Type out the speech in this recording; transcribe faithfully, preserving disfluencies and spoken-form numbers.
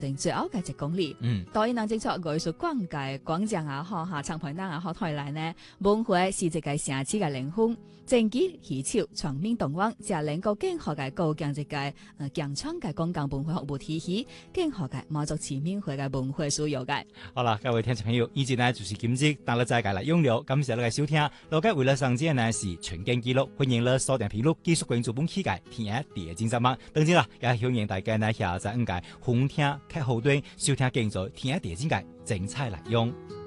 最後嘅一公里，嗯，當然能正確藝術廣界廣場也好，下長盤燈也好，台來呢，文化是一個城市嘅靈魂，政績喜潮，全面動員，只能夠更好嘅構建一個呃強壯嘅公共文化服務體系，更好嘅滿足市民會嘅文化需要嘅。 好啦，各位聽眾朋友，以前呢就是今日，等你再介來用了，感謝你嘅收聽。老家為了上節呢是全景記錄，歡迎你鎖定頻率，繼續關注本期嘅天地精神網。當然啦，也歡迎大家呢下載五界紅聽客戶端收聽更多天地精界精彩內容。